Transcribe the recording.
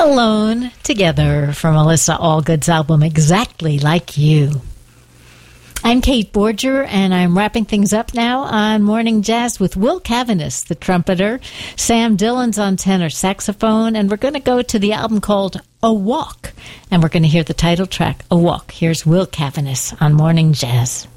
Alone Together from Melissa Allgood's album Exactly Like You. I'm Kate Borger, and I'm wrapping things up now on Morning Jazz with Will Cavanis, the trumpeter, Sam Dillon's on tenor saxophone, and we're going to go to the album called A Walk, and we're going to hear the title track, A Walk. Here's Will Cavanis on Morning Jazz.